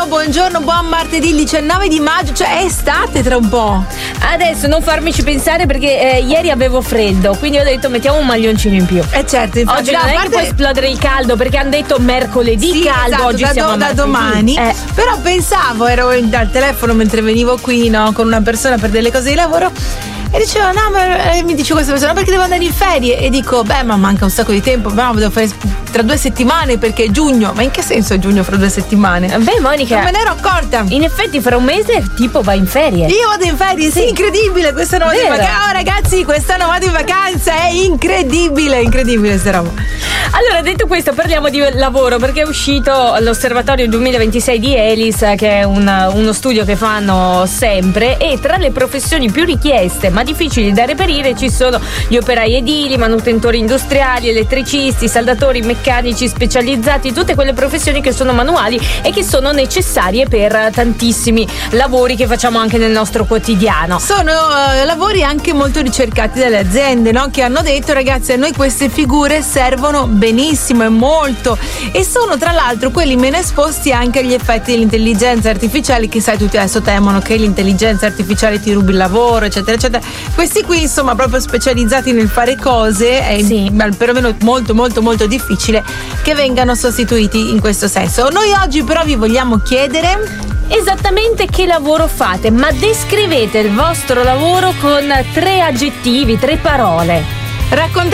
buongiorno, buon martedì 19 di maggio, cioè è estate tra un po'. Adesso non farmici pensare perché ieri avevo freddo, quindi ho detto mettiamo un maglioncino in più. Certo, infatti. Oggi non è che può esplodere il caldo perché hanno detto mercoledì caldo, esatto, oggi siamo da domani. Però pensavo, ero al telefono mentre venivo qui, no, con una persona per delle cose di lavoro. E diceva, no, ma mi dice questa persona, perché devo andare in ferie? E dico, beh, ma manca un sacco di tempo, ma devo fare tra 2 settimane perché è giugno. Ma in che senso è giugno fra 2 settimane? Beh, Monica, non me ne ero accorta. In effetti fra un mese tipo vai in ferie. Io vado in ferie, sì, incredibile, quest'anno vado in vacanza. Oh ragazzi, quest'anno vado in vacanza, è incredibile sta roba. Allora, detto questo, parliamo di lavoro, perché è uscito l'osservatorio 2026 di Elis, che è uno studio che fanno sempre, e tra le professioni più richieste ma difficili da reperire ci sono gli operai edili, manutentori industriali, elettricisti, saldatori, meccanici specializzati, tutte quelle professioni che sono manuali e che sono necessarie per tantissimi lavori che facciamo anche nel nostro quotidiano. Sono lavori anche molto ricercati dalle aziende, no? Che hanno detto, ragazzi, a noi queste figure servono benissimo e molto, e sono tra l'altro quelli meno esposti anche agli effetti dell'intelligenza artificiale, che sai, tutti adesso temono che l'intelligenza artificiale ti rubi il lavoro, eccetera eccetera. Questi qui, insomma, proprio specializzati nel fare cose, è perlomeno molto difficile che vengano sostituiti in questo senso. Noi oggi però vi vogliamo chiedere esattamente che lavoro fate, ma descrivete il vostro lavoro con 3 aggettivi, 3 parole. Raccontate